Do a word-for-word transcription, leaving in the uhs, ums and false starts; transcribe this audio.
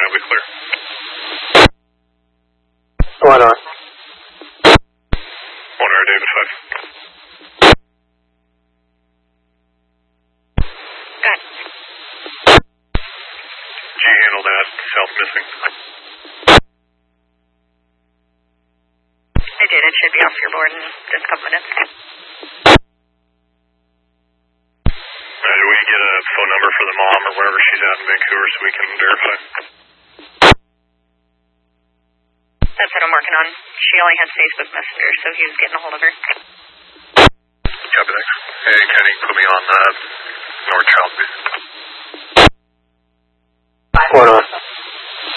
will be clear. One on. One R, David five. Got it. G, handle that. South missing. I did. It should be off your board in just a couple minutes. Uh, do we get a phone number for the mom or wherever she's at in Vancouver so we can verify? That's what I'm working on. She only has Facebook Messenger, so he was getting a hold of her. Copy that. Hey, Kenny, put me on uh, North Child, please.